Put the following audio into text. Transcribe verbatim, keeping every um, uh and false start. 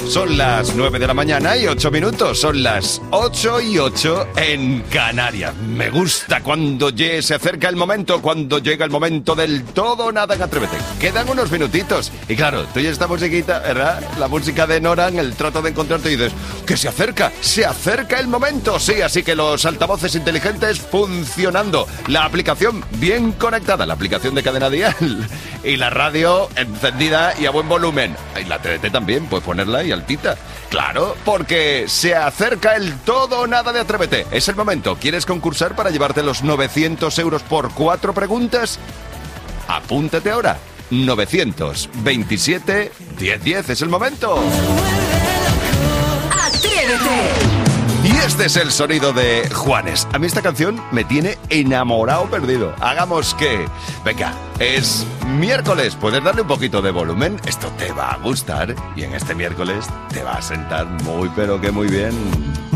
Son las nueve de la mañana y ocho minutos. Son las ocho y ocho en Canarias. Me gusta cuando ye- se acerca el momento, cuando llega el momento del todo o nada en Atrévete. Quedan unos minutitos. Y claro, tú y esta musiquita, ¿verdad? La música de Noran, el trato de encontrarte y dices, que se acerca, se acerca el momento. Sí, así que los altavoces inteligentes funcionando. La aplicación bien conectada, la aplicación de Cadena Dial. Y la radio encendida y a buen volumen. Y la T D T también, puedes ponerla ahí altita. Claro, porque se acerca el todo o nada de Atrévete. Es el momento. ¿Quieres concursar para llevarte los novecientos euros por cuatro preguntas? Apúntate ahora. novecientos veintisiete diez diez es el momento. ¡Atrévete! Y este es el sonido de Juanes. A mí esta canción me tiene enamorado perdido. Hagamos que... Venga, es miércoles. Puedes darle un poquito de volumen. Esto te va a gustar. Y en este miércoles te va a sentar muy pero que muy bien.